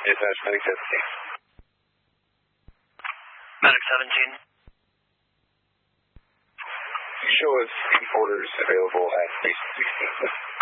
Dispatch Medic 17. Medic 17. Show us orders available at Station 16.